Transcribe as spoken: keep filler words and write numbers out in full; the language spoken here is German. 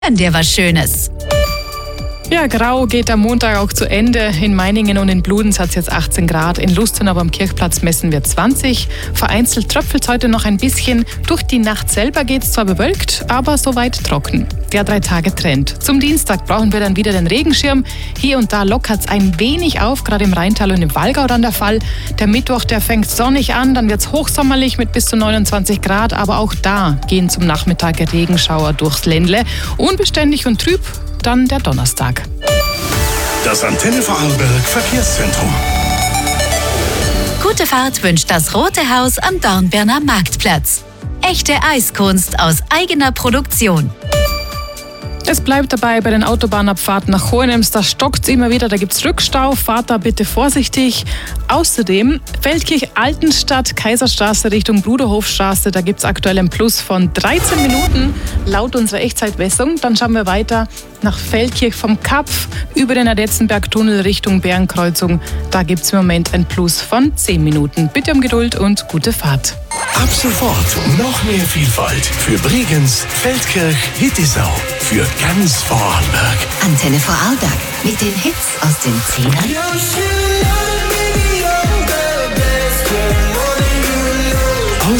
Gönn dir was Schönes. Ja, grau geht am Montag auch zu Ende. In Meiningen und in Bludenz hat es jetzt achtzehn Grad. In Lustenau am Kirchplatz messen wir zwanzig. Vereinzelt tröpfelt es heute noch ein bisschen. Durch die Nacht selber geht es zwar bewölkt, aber soweit trocken. Der Drei-Tage-Trend. Zum Dienstag brauchen wir dann wieder den Regenschirm. Hier und da lockert es ein wenig auf, gerade im Rheintal und im Wallgau dann der Fall. Der Mittwoch, der fängt sonnig an, dann wird es hochsommerlich mit bis zu neunundzwanzig Grad. Aber auch da gehen zum Nachmittag Regenschauer durchs Ländle. Unbeständig und trüb dann der Donnerstag. Das Antenne Vorarlberg Verkehrszentrum. Gute Fahrt wünscht das Rote Haus am Dornbirner Marktplatz. Echte Eiskunst aus eigener Produktion. Es bleibt dabei bei den Autobahnabfahrten nach Hohenems, da stockt es immer wieder, da gibt es Rückstau, fahrt da bitte vorsichtig. Außerdem Feldkirch-Altenstadt, Kaiserstraße Richtung Bruderhofstraße, da gibt es aktuell einen Plus von dreizehn Minuten laut unserer Echtzeitmessung. Dann schauen wir weiter nach Feldkirch vom Kapf über den Adetzenberg-Tunnel Richtung Bärenkreuzung. Da gibt es im Moment ein Plus von zehn Minuten. Bitte um Geduld und gute Fahrt. Ab sofort noch mehr Vielfalt für Bregenz, Feldkirch, Hittisau, für ganz Vorarlberg. Antenne Vorarlberg mit den Hits aus den Zehnern